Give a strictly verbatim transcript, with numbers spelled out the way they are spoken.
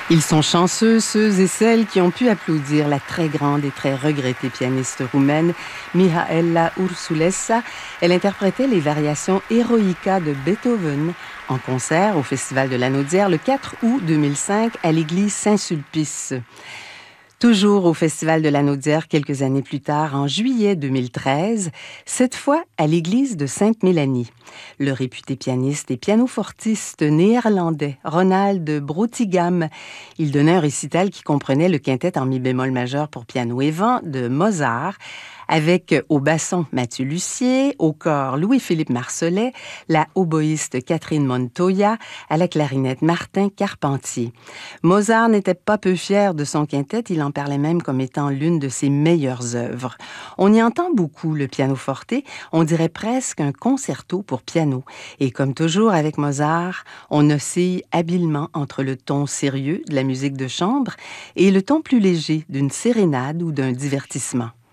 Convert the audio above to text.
Ils sont chanceux, ceux et celles qui ont pu applaudir la très grande et très regrettée pianiste roumaine Mihaela Ursulesa. Elle interprétait les variations Eroica de Beethoven en concert au Festival de Lanaudière le quatre août deux mille cinq à l'église Saint-Sulpice. Toujours au Festival de Lanaudière quelques années plus tard, en juillet deux mille treize, cette fois à l'église de Sainte-Mélanie. Le réputé pianiste et pianofortiste néerlandais Ronald Brotigam, il donnait un récital qui comprenait le quintet en mi bémol majeur pour piano et vent de Mozart, avec au basson Mathieu Lussier, au cor Louis-Philippe Marcelet, la oboïste Catherine Montoya, à la clarinette Martin Carpentier. Mozart n'était pas peu fier de son quintet, il en parlait même comme étant l'une de ses meilleures œuvres. On y entend beaucoup le pianoforte, on dirait presque un concerto pour piano. Et comme toujours avec Mozart, on oscille habilement entre le ton sérieux de la musique de chambre et le ton plus léger d'une sérénade ou d'un divertissement.